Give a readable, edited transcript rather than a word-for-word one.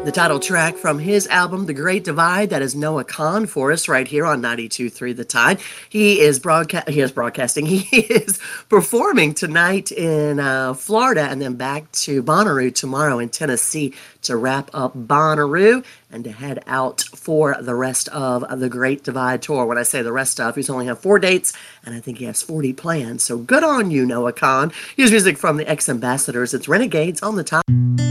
The title track from his album, The Great Divide, that is Noah Kahan for us right here on 92.3 The Tide. He is broadcasting. He is performing tonight in Florida and then back to Bonnaroo tomorrow in Tennessee to wrap up Bonnaroo and to head out for the rest of the Great Divide tour. When I say the rest of, he's only have 4 dates, and I think he has 40 planned. So good on you, Noah Kahan. Here's music from the X Ambassadors. It's Renegades on the Tide.